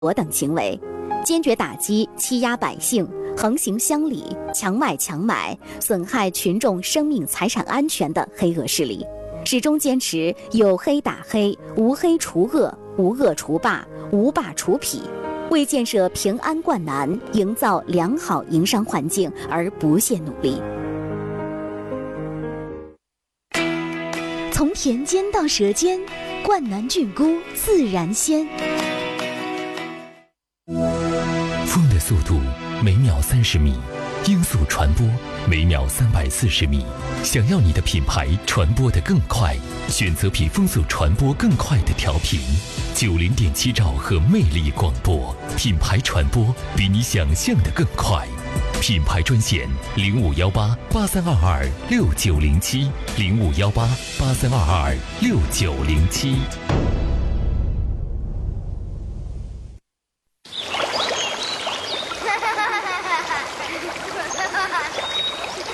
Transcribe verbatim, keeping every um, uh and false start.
夺等行为，坚决打击欺压百姓、横行乡里、强卖强买、损害群众生命财产安全的黑恶势力，始终坚持有黑打黑、无黑除恶、无恶除霸、无霸除痞，为建设平安冠南、营造良好营商环境而不懈努力。 从田间到舌尖，冠南菌菇自然鲜。 风的速度每秒三十米，音速传播每秒三百四十米。想要你的品牌传播得更快，选择比风速传播更快的调频。九零点七兆赫魅力广播，品牌传播比你想象的更快。品牌专线零五幺八八三二二六九零七零五幺八八三二二六九零七。